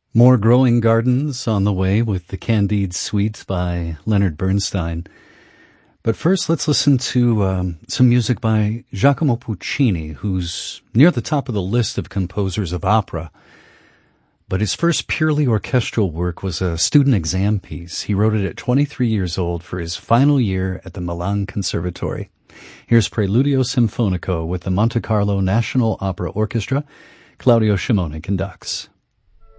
More Growing Gardens on the way with the Candide Suite by Leonard Bernstein. But first, let's listen to some music by Giacomo Puccini, who's near the top of the list of composers of opera. But his first purely orchestral work was a student exam piece. He wrote it at 23 years old for his final year at the Milan Conservatory. Here's Preludio Sinfonico with the Monte Carlo National Opera Orchestra. Claudio Scimone conducts.